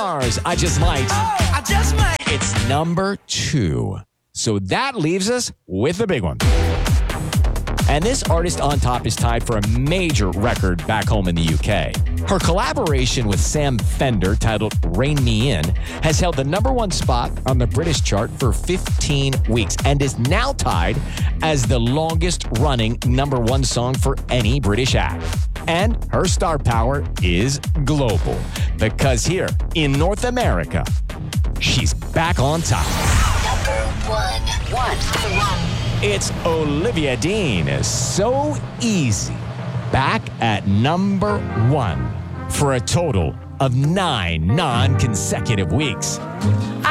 Mars, I Just Might. Oh, I just might. It's number 2. So that leaves us with the big one. And this artist on top is tied for a major record back home in the UK. Her collaboration with Sam Fender, titled Rein Me In, has held the number 1 spot on the British chart for 15 weeks and is now tied as the longest running number 1 song for any British act. And her star power is global, because here in North America, she's back on top. Number 1. It's Olivia Dean. So easy. Back at number 1 for a total of 9 non-consecutive weeks.